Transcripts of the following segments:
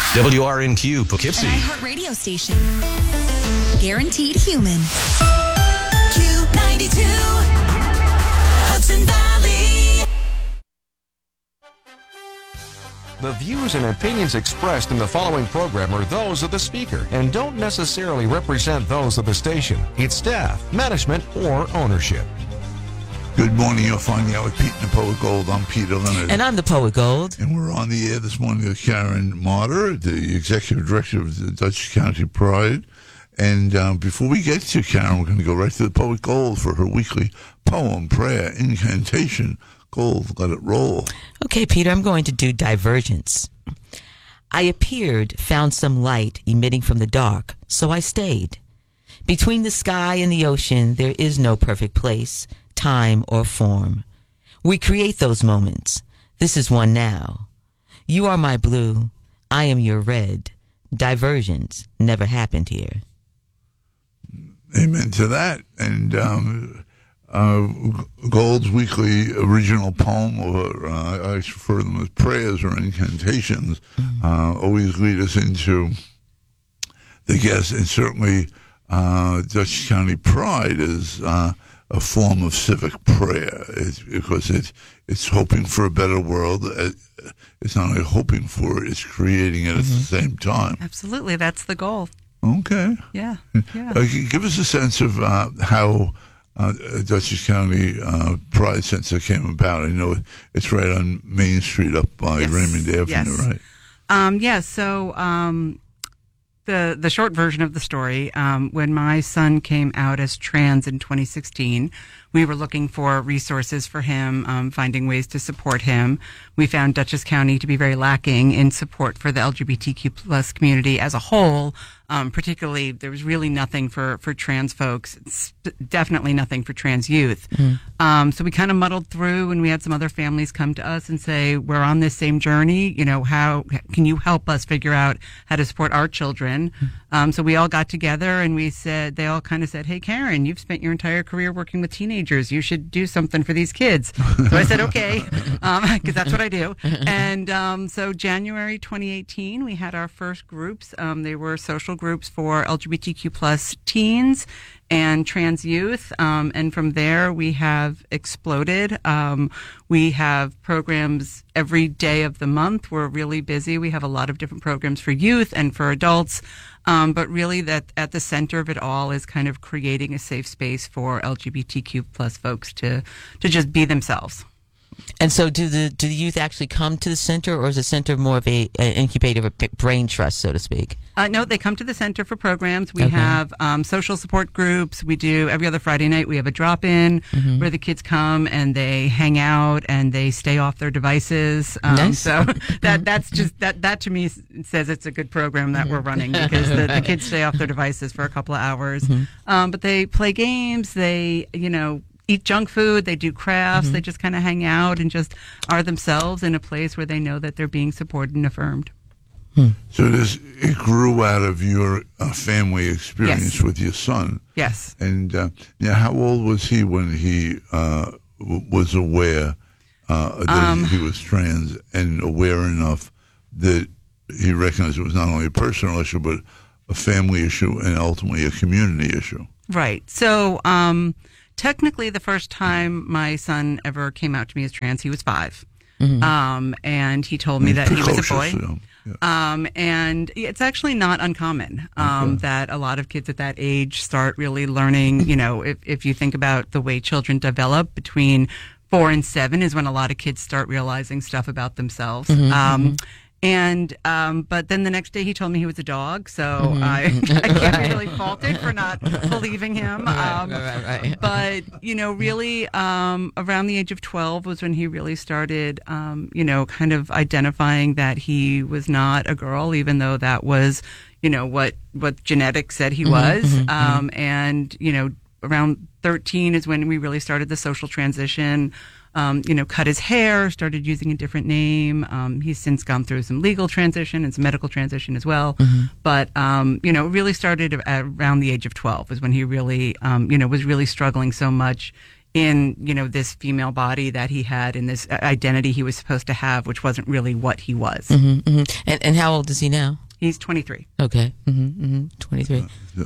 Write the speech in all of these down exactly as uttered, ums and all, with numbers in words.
W R N Q Poughkeepsie. An iHeart radio station. Guaranteed human. Q ninety-two. Hudson Valley. The views and opinions expressed in the following program are those of the speaker and don't necessarily represent those of the station, its staff, management, or ownership. Good morning. You're finding out with Pete and the Poet Gold. I'm Peter Leonard. And I'm the Poet Gold. And we're on the air this morning with Karen Martyr, the Executive Director of the Dutchess County Pride. And um, before we get to Karen, we're going to go right to the Poet Gold for her weekly poem, prayer, incantation. Gold, let it roll. Okay, Peter, I'm going to do Divergence. I appeared, found some light emitting from the dark, so I stayed. Between the sky and the ocean, there is no perfect place, time, or form. We create those moments. This is one now. You are my blue. I am your red. Divergence never happened here. Amen to that. And um, uh, Gold's weekly original poem, or uh, I refer to them as prayers or incantations, mm-hmm. uh, always lead us into the guest. And certainly uh, Dutchess County Pride is uh, a form of civic prayer, it's because it, it's hoping for a better world. It's not only hoping for it, it's creating it mm-hmm. at the same time. Absolutely, that's the goal. Okay. Yeah, yeah. Uh, give us a sense of uh, how uh, Dutchess County uh, Pride Center came about. I know it's right on Main Street up by yes. Raymond Avenue, yes. right? Um, yeah, so um, the the short version of the story, um, when my son came out as trans in twenty sixteen, we were looking for resources for him, um, finding ways to support him. We found Dutchess County to be very lacking in support for the L G B T Q plus community as a whole. Um, particularly, there was really nothing for, for trans folks, it's definitely nothing for trans youth. Mm. Um, so we kind of muddled through, and we had some other families come to us and say, we're on this same journey. You know, how can you help us figure out how to support our children? Mm. Um, so we all got together, and we said, they all kind of said, hey, Karen, you've spent your entire career working with teenagers. You should do something for these kids. So I said, okay, because um, that's what I do. And um, so January twenty eighteen, we had our first groups. Um, they were social groups for L G B T Q plus teens and trans youth. Um, and from there, we have exploded. Um, we have programs every day of the month. We're really busy. We have a lot of different programs for youth and for adults. Um, but really, that at the center of it all is kind of creating a safe space for L G B T Q plus folks to to just be themselves. And so, do the do the youth actually come to the center, or is the center more of a an incubator, of a brain trust, so to speak? Uh, no, they come to the center for programs. We okay. have um, social support groups. We do every other Friday night. We have a drop-in mm-hmm. where the kids come and they hang out and they stay off their devices. Um, nice. So that that's just that that to me says it's a good program that mm-hmm. we're running, because the, the kids stay off their devices for a couple of hours. Mm-hmm. Um, but they play games. They you know. eat junk food, they do crafts, mm-hmm. they just kind of hang out and just are themselves in a place where they know that they're being supported and affirmed. Hmm. So this, it grew out of your uh, family experience yes. with your son. Yes. And uh, now, how old was he when he uh, w- was aware uh, that um, he was trans, and aware enough that he recognized it was not only a personal issue, but a family issue and ultimately a community issue? Right. So, um, technically, the first time my son ever came out to me as trans, he was five. Mm-hmm. Um, and he told me that he was a boy. Yeah. Yeah. Um, and it's actually not uncommon um, okay. that a lot of kids at that age start really learning, you know, if, if you think about the way children develop between four and seven is when a lot of kids start realizing stuff about themselves. Mm-hmm, um, mm-hmm. And, um, but then the next day he told me he was a dog, so mm-hmm. I, I can't right. really fault it for not believing him. Right, um, right, right, right. But, you know, really, um, around the age of twelve was when he really started, um, you know, kind of identifying that he was not a girl, even though that was, you know, what, what genetics said he was. Mm-hmm, um, mm-hmm. And, you know, around thirteen is when we really started the social transition. Um, you know, cut his hair, started using a different name. Um, he's since gone through some legal transition and some medical transition as well. Mm-hmm. But, um, you know, really started at around the age of twelve was when he really, um, you know, was really struggling so much in, you know, this female body that he had and this identity he was supposed to have, which wasn't really what he was. Mm-hmm, mm-hmm. And, and how old is he now? He's twenty-three. Okay. Mm-hmm, mm-hmm. twenty-three. Uh,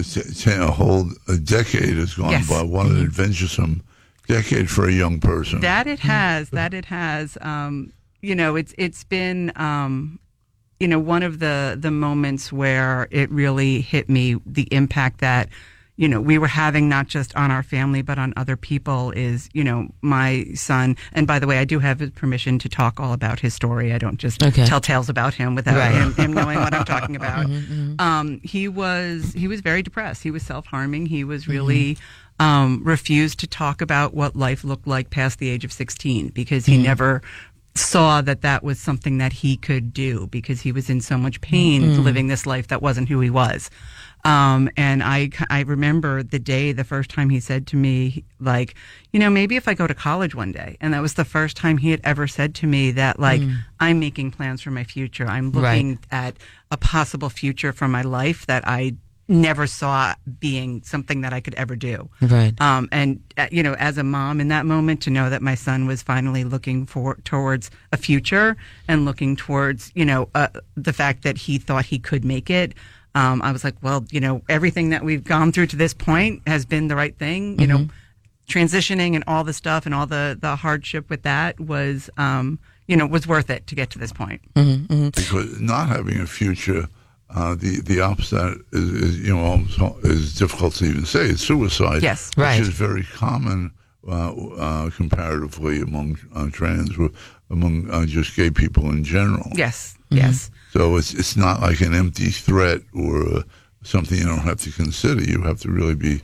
uh, a whole a decade has gone Yes. by. What an adventuresome decade for a young person. That it has. That it has. Um, you know, it's it's been, um, you know, one of the, the moments where it really hit me, the impact that, you know, we were having not just on our family, but on other people is, you know, my son. And by the way, I do have his permission to talk all about his story. I don't just Okay. tell tales about him without Right. him, him knowing what I'm talking about. Mm-hmm, mm-hmm. Um, he was, he was very depressed. He was self-harming. He was really, mm-hmm. um, refused to talk about what life looked like past the age of sixteen because he mm-hmm. never saw that that was something that he could do because he was in so much pain Mm. living this life that wasn't who he was. Um, and I, I remember the day, the first time he said to me, like, you know, maybe if I go to college one day. And that was the first time he had ever said to me that, like, mm. I'm making plans for my future. I'm looking Right. at a possible future for my life that I never saw being something that I could ever do. Right. Um, and, uh, you know, as a mom in that moment, to know that my son was finally looking for towards a future and looking towards, you know, uh, the fact that he thought he could make it. Um, I was like, well, you know, everything that we've gone through to this point has been the right thing. You Mm-hmm. know, transitioning and all the stuff and all the, the hardship with that was, um, you know, was worth it to get to this point. Mm-hmm, mm-hmm. Because not having a future, uh, the the opposite is, is you know almost, is difficult to even say. It's suicide. Yes. which Right. is very common uh, uh, comparatively among uh, trans, among uh, just gay people in general. Yes. Mm-hmm. Yes. So it's it's not like an empty threat or uh, something you don't have to consider. You have to really be.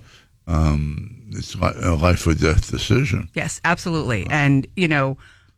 Um, it's like a life or death decision. Yes, absolutely. And, you know,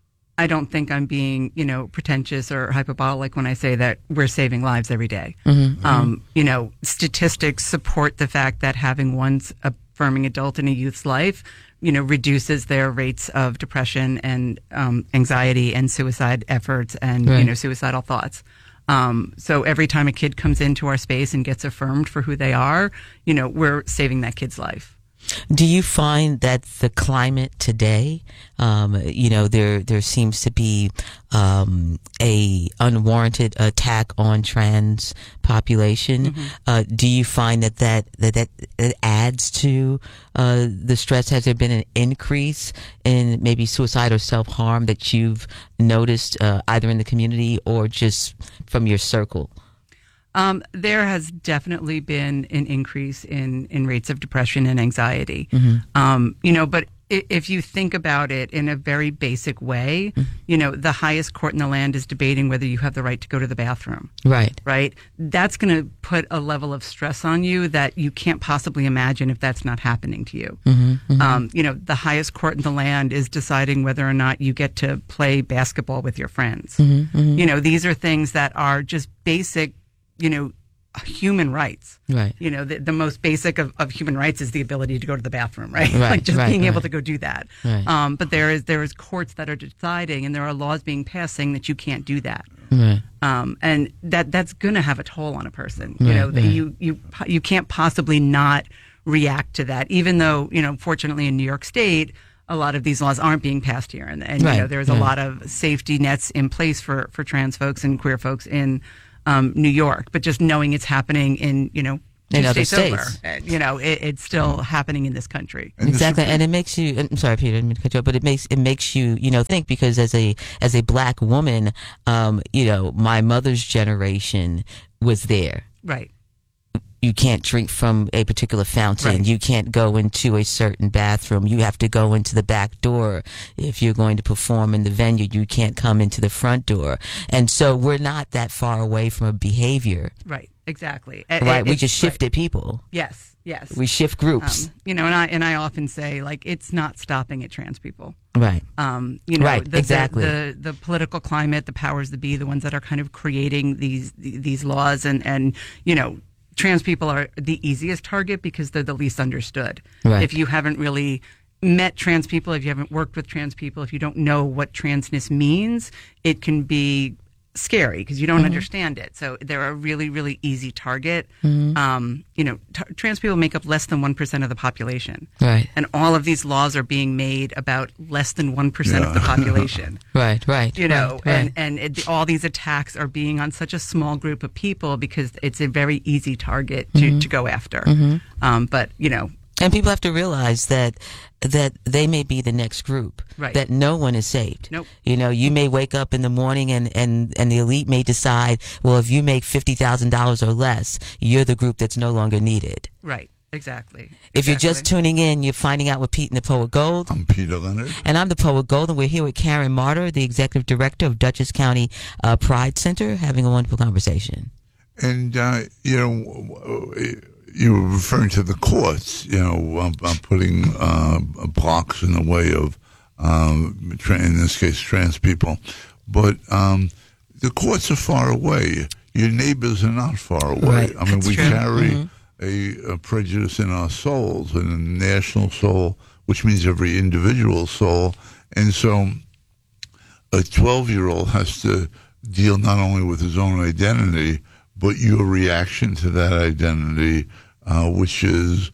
I don't think I'm being, you know, pretentious or hyperbolic when I say that we're saving lives every day. Mm-hmm, Um, you know, statistics support the fact that having one affirming adult in a youth's life, you know, reduces their rates of depression and um, anxiety and suicide efforts and, Right. you know, suicidal thoughts. Um, so every time a kid comes into our space and gets affirmed for who they are, you know, we're saving that kid's life. Do you find that the climate today, um, you know, there there seems to be um, a unwarranted attack on trans population? Mm-hmm. Uh, do you find that that that, that it adds to uh, the stress? Has there been an increase in maybe suicide or self harm that you've noticed uh, either in the community or just from your circle? Um, there has definitely been an increase in, in rates of depression and anxiety. Mm-hmm. Um, you know, but i- if you think about it in a very basic way, Mm-hmm. you know, the highest court in the land is debating whether you have the right to go to the bathroom, Right. right? That's going to put a level of stress on you that you can't possibly imagine if that's not happening to you. Mm-hmm, mm-hmm. Um, you know, the highest court in the land is deciding whether or not you get to play basketball with your friends. Mm-hmm, mm-hmm. You know, these are things that are just basic, you know, human rights. Right. You know, the, the most basic of, of human rights is the ability to go to the bathroom, right? Right, like just right, being able right. to go do that. Right. Um, but there is there is courts that are deciding, and there are laws being passed saying that you can't do that. Right. Um, and that that's going to have a toll on a person. You Right, know, that right. you you you can't possibly not react to that, even though, you know, fortunately in New York State, a lot of these laws aren't being passed here, and, and Right, you know, there's yeah. a lot of safety nets in place for for trans folks and queer folks in um, New York. But just knowing it's happening in, you know, two In other states, states. over, uh, you know, it, it's still happening in this country. And the Exactly, Supreme- and it makes you. I'm sorry, Peter, I didn't mean to cut you off, but it makes it makes you, you know, think, because as a as a black woman, um, you know, my mother's generation was there. Right. You can't drink from a particular fountain. Right. You can't go into a certain bathroom. You have to go into the back door. If you're going to perform in the venue, you can't come into the front door. And so we're not that far away from a behavior, Right. Exactly. It- right? it- we it's- just right. shifted people. Yes. Yes. We shift groups, Um, you know, and I and I often say, like, it's not stopping at trans people. right? Um, you know, Right, the, exactly. The, the the political climate, the powers that be, the ones that are kind of creating these these laws, and and you know, trans people are the easiest target because they're the least understood. Right. If you haven't really met trans people, if you haven't worked with trans people, if you don't know what transness means, it can be scary because you don't Mm-hmm. understand it. So they're a really, really easy target. Mm-hmm. Um, you know, t- trans people make up less than one percent of the population. Right. And all of these laws are being made about less than one percent Yeah. of the population. Right, right. You know, right, right. and, and it, all these attacks are being on such a small group of people because it's a very easy target to, Mm-hmm. to go after. Um, but, you know, And people have to realize that that they may be the next group. Right. That no one is saved. Nope. You know, you may wake up in the morning and, and, and the elite may decide, well, if you make fifty thousand dollars or less, you're the group that's no longer needed. right, exactly. If you're just exactly. tuning in, you're finding out with Pete and the Poet Gold. I'm Peter Leonard. And I'm the Poet Gold, and we're here with Karen Martyr, the Executive Director of Dutchess County uh, Pride Center, having a wonderful conversation. And, uh, you know, you were referring to the courts, you know, um, um, putting uh, blocks in the way of, um, tra- in this case, trans people. But um, the courts are far away. Your neighbors are not far away. Right. I mean, That's we true. carry Mm-hmm. a, a prejudice in our souls, and a national soul, which means every individual soul. And so a twelve-year-old has to deal not only with his own identity, but your reaction to that identity, uh, which is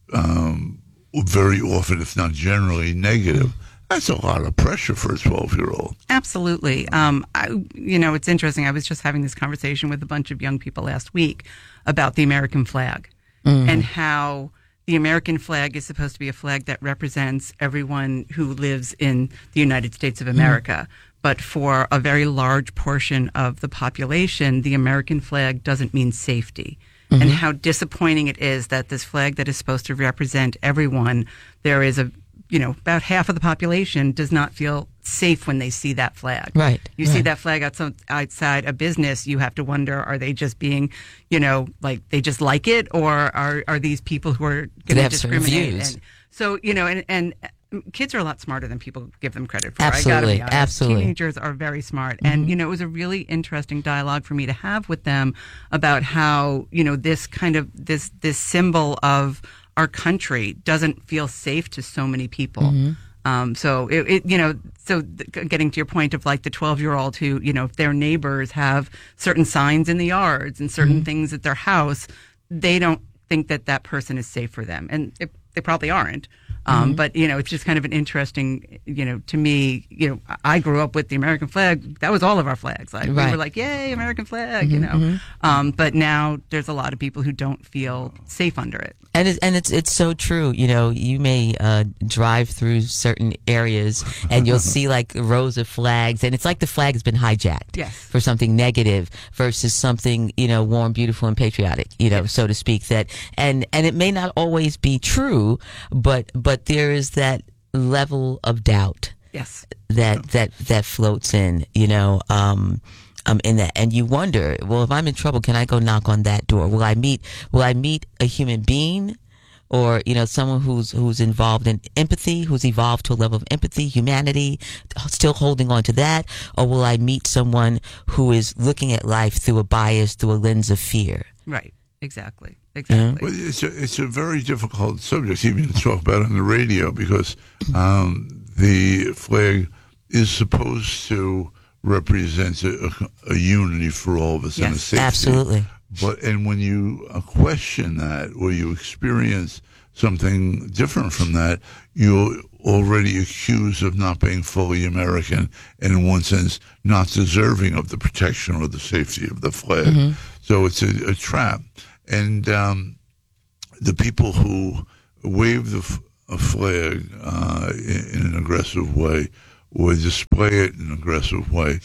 um, very often, if not generally, negative. That's a lot of pressure for a twelve-year-old. Absolutely. Um, I, you know, it's interesting. I was just having this conversation with a bunch of young people last week about the American flag and how the American flag is supposed to be a flag that represents everyone who lives in the United States of America. But for a very large portion of the population, the American flag doesn't mean safety. And how disappointing it is that this flag that is supposed to represent everyone, there is a, you know, about half of the population does not feel safe when they see that flag. Right, You see right. that flag outside, outside a business, you have to wonder, are they just being, you know, like they just like it, or are, are these people who are they going to have certain discriminate? views? And so, you know, and, and kids are a lot smarter than people give them credit for. I gotta Absolutely, be honest. absolutely. Teenagers are very smart. And, you know, it was a really interesting dialogue for me to have with them about how, you know, this kind of, this, this symbol of our country doesn't feel safe to so many people. Um, so it, it, you know, so th- getting to your point of like the twelve year old who, you know, if their neighbors have certain signs in the yards and certain things at their house, they don't think that that person is safe for them. And it, they probably aren't. Um, But, you know, it's just kind of an interesting, you know, to me, you know, I grew up with the American flag. That was all of our flags. Like, we Right. were like, yay, American flag, you know. Um, but now there's a lot of people who don't feel safe under it. And it's, and it's it's so true. You know, you may uh, drive through certain areas and you'll see like rows of flags, and it's like the flag has been hijacked Yes. for something negative versus something, you know, warm, beautiful, and patriotic. You know, so to speak. That and and it may not always be true, but but there is that level of doubt Yes. that that that floats in. You know. Um, Um, in that, and you wonder, well, if I'm in trouble, can I go knock on that door? Will I meet, will I meet a human being, or you know, someone who's who's involved in empathy, who's evolved to a level of empathy, humanity, still holding on to that, or will I meet someone who is looking at life through a bias, through a lens of fear? Right. Exactly. Exactly. Well, it's a, it's a very difficult subject even to talk about on the radio because um, the flag is supposed to represent a, a unity for all of us and a Yes, safety. absolutely. But and when you uh, question that or you experience something different from that, you're already accused of not being fully American and in one sense not deserving of the protection or the safety of the flag. So it's a, a trap. And um, the people who wave the f- a flag uh, in, in an aggressive way or display it in an aggressive way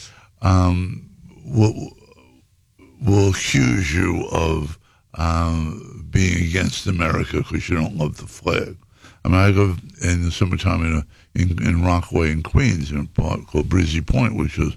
um, will will accuse you of um, being against America because you don't love the flag. I mean, I live in the summertime in, a, in, in Rockaway in Queens in a part called Breezy Point, which is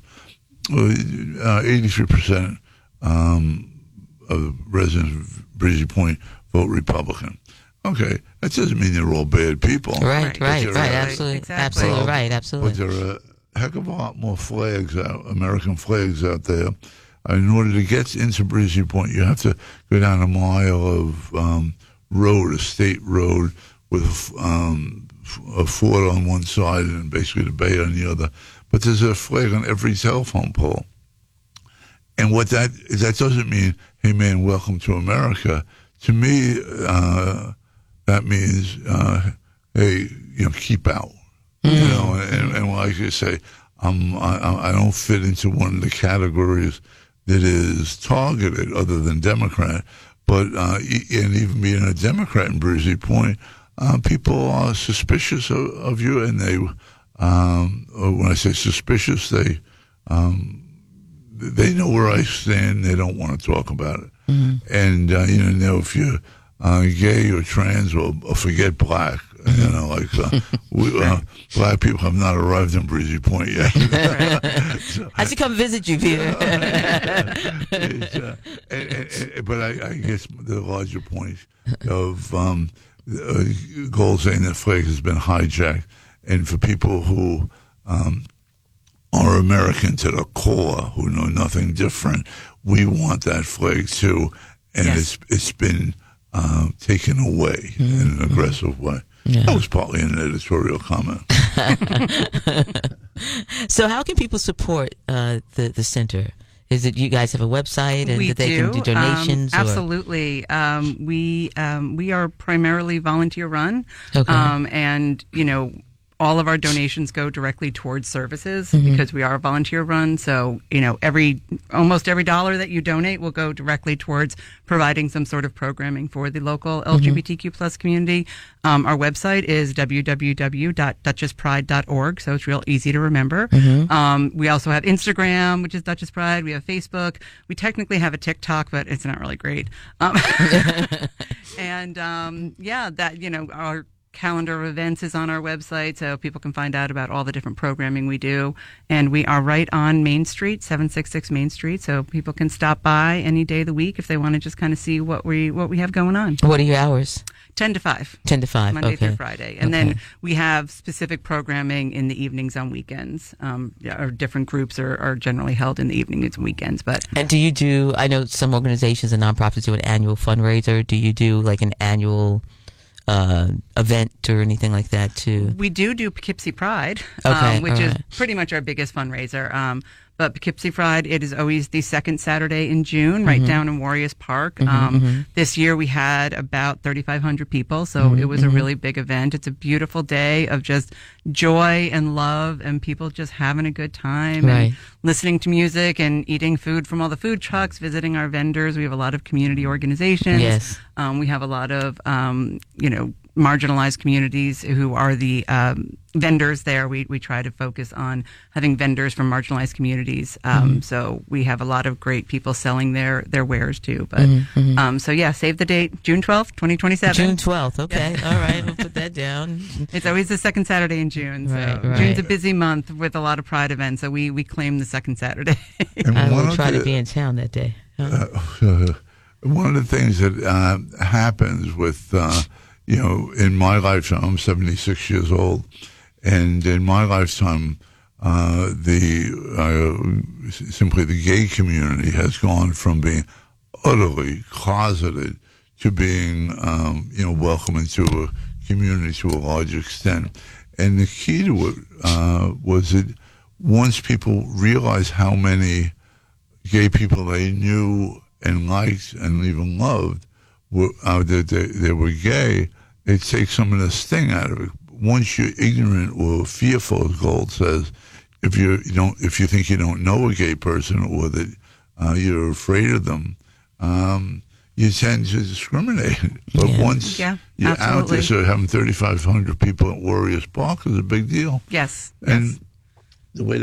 uh, eighty-three percent um, of residents of Breezy Point vote Republican. Okay, that doesn't mean they're all bad people. Right, Right. right, But right, there are- absolutely, Exactly. absolutely Well, right, absolutely. But there are a heck of a lot more flags out, American flags out there. In order to get into Breezy Point, you have to go down a mile of um, road, a state road, with um, a fort on one side and basically the bay on the other. But there's a flag on every telephone pole. and what that that doesn't mean, hey man, welcome to America. To me, uh, that means, uh, hey, you know, keep out. Mm-hmm. You know, and, and like you say, I'm, I, I don't fit into one of the categories that is targeted, other than Democrat. But uh, and even being a Democrat in Breezy Point, uh, people are suspicious of, of you, and they, um, when I say suspicious, they um, they know where I stand. They don't want to talk about it. Mm-hmm. And uh, you know, if you're uh, gay or trans or, or forget black, mm-hmm. you know, like uh, we, uh, black people have not arrived in Breezy Point yet. So, I should come visit you, Peter. uh, and, and, and, but I, I guess the larger point of um, uh, Gold saying that flag has been hijacked, and for people who um, are American to the core, who know nothing different, we want that flag too, and yes. it's it's been uh, taken away mm-hmm. in an aggressive way. Yeah. That was partly an editorial comment. So, how can people support uh, the the center? Is it you guys have a website and we that they do. can do donations? Um, or? Absolutely. Um, we um, we are primarily volunteer run, okay. um, and you know. All of our donations go directly towards services mm-hmm. because we are volunteer run. So, you know, every almost every dollar that you donate will go directly towards providing some sort of programming for the local L G B T Q plus community. Um, our website is w w w dot duchess pride dot org, so it's real easy to remember. Mm-hmm. Um, we also have Instagram, which is Duchess Pride. We have Facebook. We technically have a TikTok, but it's not really great. Um, and um, yeah, that, you know, our calendar of events is on our website, so people can find out about all the different programming we do. And we are right on Main Street, seven sixty-six Main Street, so people can stop by any day of the week if they want to just kind of see what we what we have going on. What are your hours? ten to five. ten to five, Monday okay. through Friday. And okay. then we have specific programming in the evenings on weekends. Um, our different groups are, are generally held in the evenings and weekends. But And do you do, I know some organizations and nonprofits do an annual fundraiser. Do you do like an annual Uh, event or anything like that too? We do do Poughkeepsie Pride, okay, um, which is right. pretty much our biggest fundraiser. Um, but Poughkeepsie Pride, it is always the second Saturday in June, right mm-hmm. down in Warriors Park. Mm-hmm, um, mm-hmm. This year we had about thirty-five hundred people, so mm-hmm, it was mm-hmm. a really big event. It's a beautiful day of just joy and love and people just having a good time right. and listening to music and eating food from all the food trucks, visiting our vendors. We have a lot of community organizations. Yes. Um, we have a lot of, um, you know, marginalized communities who are the um, vendors there. We we try to focus on having vendors from marginalized communities. Um, mm-hmm. So we have a lot of great people selling their, their wares too. But mm-hmm. um, so yeah, save the date, June twelfth, twenty twenty-seven. June twelfth. Okay, yeah. All right, we'll put that down. It's always the second Saturday in June. So right, right. June's a busy month with a lot of Pride events. So we we claim the second Saturday. And I will try the, to be in town that day. Huh? Uh, one of the things that uh, happens with. Uh, You know, in my lifetime, I'm seventy-six years old, and in my lifetime, uh, the uh, simply the gay community has gone from being utterly closeted to being, um, you know, welcome into a community to a large extent. And the key to it uh, was that once people realized how many gay people they knew and liked and even loved, were, uh, that they, they were gay, it takes some of the sting out of it. Once you're ignorant or fearful, as Gold says, if you, you don't, if you think you don't know a gay person or that uh, you're afraid of them, um, you tend to discriminate. But yeah. once yeah, you're absolutely. out there, so having thirty-five hundred people at Warriors Park is a big deal. Yes. And yes. the way